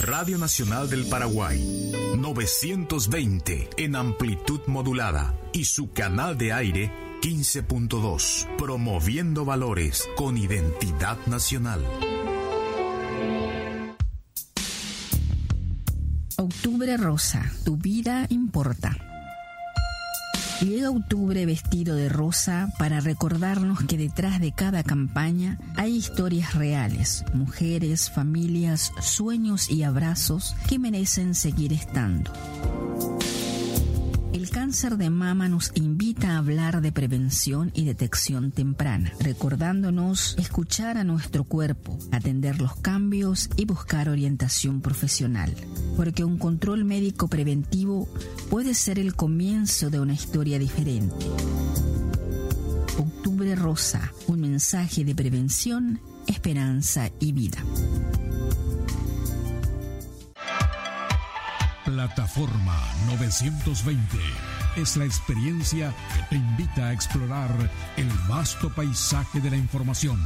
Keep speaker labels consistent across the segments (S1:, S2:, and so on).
S1: Radio Nacional del Paraguay, 920 en amplitud modulada y su canal de aire 15.2, promoviendo valores con identidad nacional.
S2: Octubre rosa, tu vida importa. Llega octubre vestido de rosa para recordarnos que detrás de cada campaña hay historias reales, mujeres, familias, sueños y abrazos que merecen seguir estando. El cáncer de mama nos invita a hablar de prevención y detección temprana, recordándonos escuchar a nuestro cuerpo, atender los cambios y buscar orientación profesional, porque un control médico preventivo puede ser el comienzo de una historia diferente. Octubre Rosa, un mensaje de prevención, esperanza y vida.
S3: Plataforma 920 es la experiencia que te invita a explorar el vasto paisaje de la información.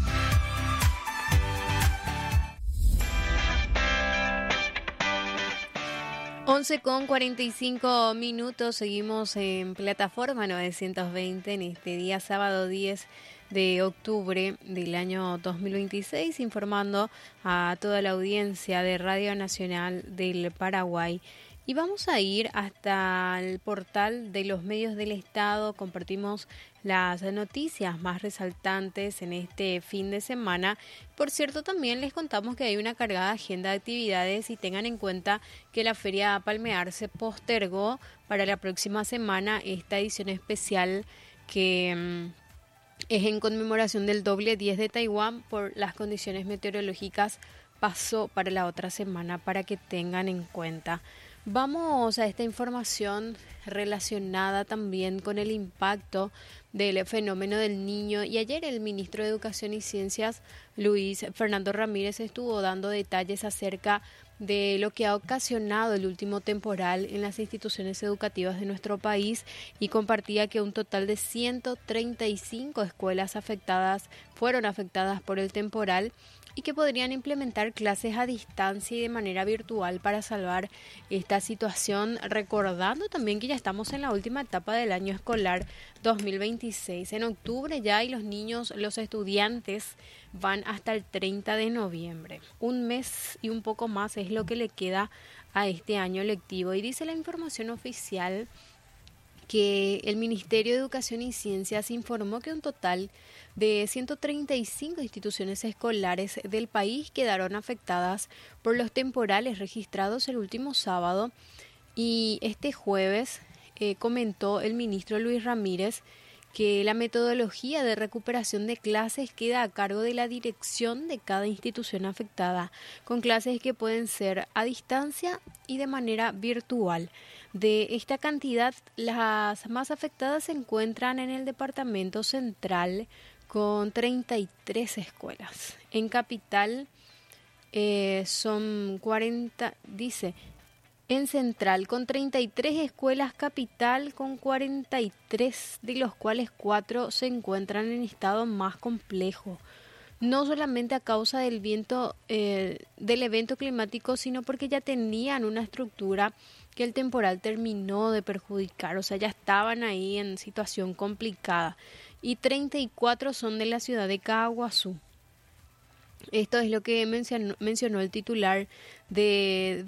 S4: Con 45 minutos, seguimos en Plataforma 920 en este día sábado 10 de octubre del año 2026, informando a toda la audiencia de Radio Nacional del Paraguay. Y vamos a ir hasta el portal de los medios del Estado. Compartimos las noticias más resaltantes en este fin de semana. Por cierto, también les contamos que hay una cargada agenda de actividades y tengan en cuenta que la Feria Palmear se postergó para la próxima semana. Esta edición especial que es en conmemoración del doble 10 de Taiwán por las condiciones meteorológicas pasó para la otra semana, para que tengan en cuenta. Vamos a esta información relacionada también con el impacto del fenómeno del Niño, y ayer el ministro de Educación y Ciencias, Luis Fernando Ramírez, estuvo dando detalles acerca de lo que ha ocasionado el último temporal en las instituciones educativas de nuestro país, y compartía que un total de 135 escuelas fueron afectadas por el temporal y que podrían implementar clases a distancia y de manera virtual para salvar esta situación, recordando también que ya estamos en la última etapa del año escolar 2026. En octubre ya, y los estudiantes van hasta el 30 de noviembre. Un mes y un poco más es lo que le queda a este año lectivo, y dice la información oficial que el Ministerio de Educación y Ciencias informó que un total de 135 instituciones escolares del país quedaron afectadas por los temporales registrados el último sábado, y este jueves comentó el ministro Luis Ramírez que la metodología de recuperación de clases queda a cargo de la dirección de cada institución afectada, con clases que pueden ser a distancia y de manera virtual. De esta cantidad, las más afectadas se encuentran en el departamento central, con 33 escuelas. En Capital son 40, dice, en Central, con 33 escuelas, Capital con 43, de los cuales 4 se encuentran en estado más complejo. No solamente a causa del viento del evento climático, sino porque ya tenían una estructura que el temporal terminó de perjudicar, o sea, ya estaban ahí en situación complicada. Y 34 son de la ciudad de Caaguazú. Esto es lo que mencionó el titular de